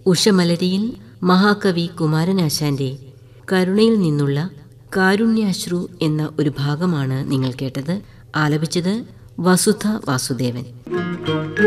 ഉഷമലരിയിൽ മഹാകവി കുമാരനാശാന്റെ കരുണയിൽ നിന്നുള്ള കാരുണ്യാശ്രു എന്ന ഒരു ഭാഗമാണ് നിങ്ങൾ കേട്ടത്. ആലപിച്ചത് വസുധ വാസുദേവൻ.